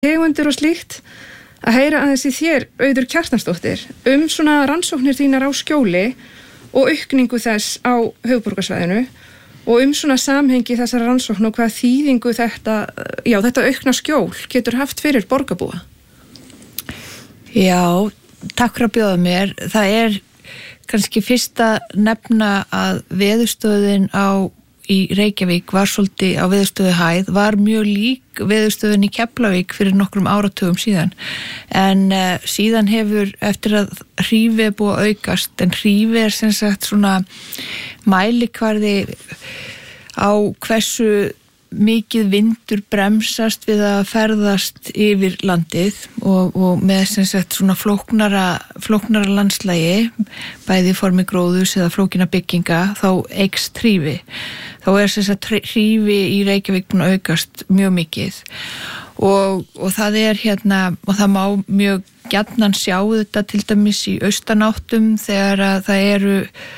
tegundir og slíkt, að heyra aðeins í þér, Auður Kjartansdóttir, svona rannsóknir þínar á skjóli og aukningu þess á höfuðborgarsvæðinu og svona samhengi þessara rannsókn og hvað þýðingu þetta aukna skjól getur haft fyrir borgarbúa. Já, takk fyrir að bjóða mér. Það kannski fyrst að nefna að veðurstöðin í Reykjavík var svolítið á veðurstöðu hæð, var mjög lík veðurstöðin í Keflavík fyrir nokkrum áratugum síðan. En síðan hefur, eftir að hrífi búið að aukast, en hrífi sem sagt svona mælikvarði á hversu mikið vindur bremsast við að ferðast yfir landið og með sem sagt svona flóknara landslægi, bæði í formi gróðurs eða flókina bygginga, þá eykst hrífi. Þá sem sagt hrífi í Reykjavík búin að aukast mjög mikið og það og það má mjög gjarnan sjá þetta til dæmis í austanáttum þegar að það eru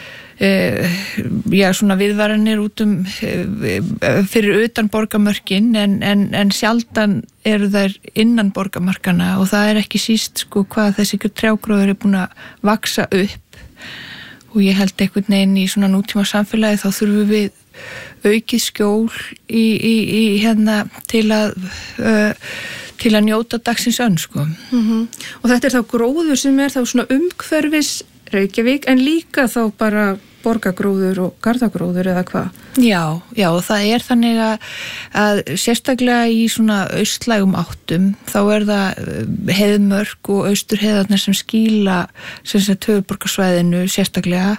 svona viðvaranir fyrir utan borgarmörkin en sjaldan eru þær innan borgarmarkana og það ekki síst hvað þessi trjágróður búin að vaksa upp og ég held einhvern veginn í svona nútíma samfélagi þá þurfum við aukið skjól til að njóta dagsins önn Og þetta þá gróður sem þá svona umhverfis Reykjavík en líka þá bara borgargróður og garðagróður eða hvað? Já, það þannig að sérstaklega í svona austlægum áttum þá það heiðmörk og austurheiðarnar sem skýla sem sagt höfuðborgarsvæðinu sérstaklega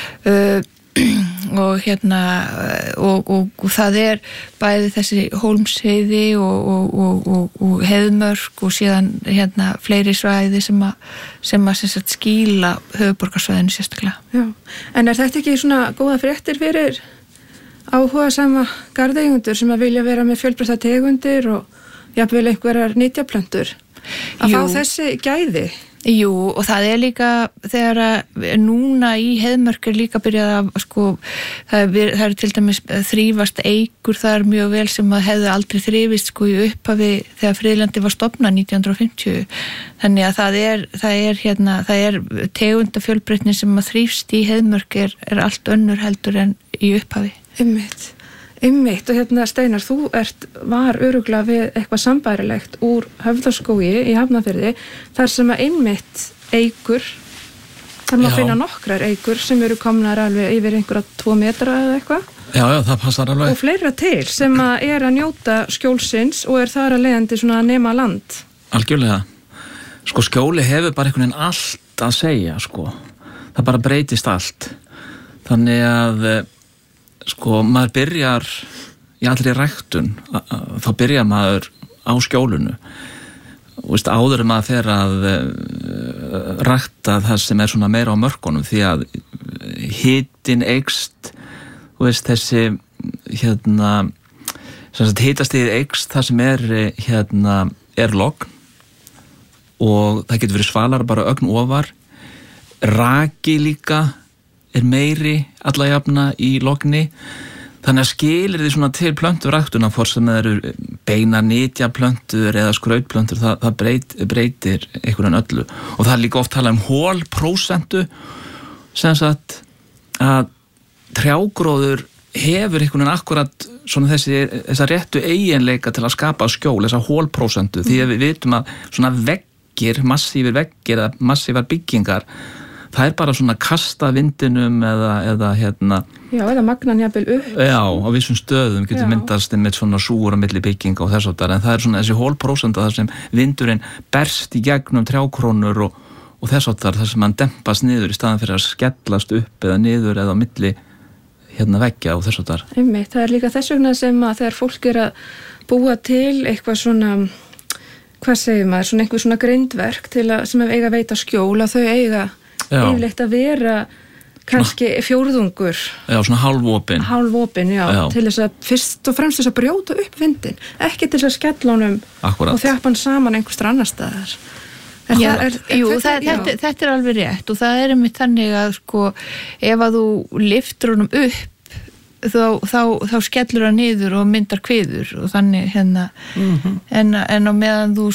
og og það bæði þessi Hólmsheiði og heiðmörk og síðan fleiri svæði sem að skýla höfuðborgarsvæðinu sérstaklega. Já, en þetta ekki svona góða fréttir fyrir áhugasama garðeigendur sem að vilja vera með fjölbreytta tegundir og jafnvel einhverjar nytjaplöntur að fá þessi gæði? Jú, og það líka þegar núna í heiðmörk líka byrjað að það til dæmis þrífast eikur þar mjög vel sem að hefðu aldrei þrifist í upphafi þegar friðlandi var stofnað 1950. Þannig að það tegundafjölbreytni sem að þrífst í heiðmörk allt önnur heldur en í upphafi. Einmitt og Steinar, þú var örugglega við eitthvað sambærilegt úr Höfðaskógi í Hafnarfirði þar sem að einmitt eikur, þar maður finna nokkrar eikur sem eru komnar alveg yfir einhverja 2 metra eða eitthvað. Já, það passar alveg. Og fleira til sem að njóta skjólsins og þar að leiðandi svona að nema land. Algjörlega. Skjóli hefur bara einhvern veginn allt að segja, Það bara breytist allt. Þannig að maður byrjar í allri ræktun, þá byrjar maður á skjólinu og áður maður fer að rækta það sem svona meira á mörkunum því að hitinn eykst þessi hitastigið eykst það sem logn og það getur verið svalar bara ögn ofar raki líka meiri alla jafna í logni þannig að skilir því svona til plönturæktuna hvort sem það eru beina nytjaplöntur eða skrautplöntur það breytir einhvern öllu og það líka oft talað hólprósentu sem sagt að trjágróður hefur einhvern akkurat svona þessa réttu eiginleika til að skapa skjól, þessa hólprósentu því að við vitum að svona veggir, massífir veggir eða massífar byggingar það bara svona kasta vindinum eða Já, eða magnan jafnvel upp. Já, á vissum stöðum getur myndast með svona súr á milli bygginga og þess áttar en það svona þessi hólprósenta þar sem vindurinn berst í gegnum trjákrónur og þess áttar þar sem hann dempast niður í staðan fyrir að skellast upp eða niður eða á milli veggja og þess áttar. Einmitt, það líka þess vegna sem að þegar fólk að búa til eitthvað svona hvað segir maður, svona einhver svona grindverk sem eiga að veita skjól að þau eiga yfirleitt að vera kannski fjórðungur. Já, svona hálfopin. Hálfopin, já, til þess að fyrst og fremst þess að brjóta upp vindin, ekki til þess að skella honum og þjappa hann saman einhverstur annar staðar. Þetta alveg rétt og það einmitt þannig að ef að þú lyftir honum upp þá skellur það niður og myndar kviður og þannig en á meðan þú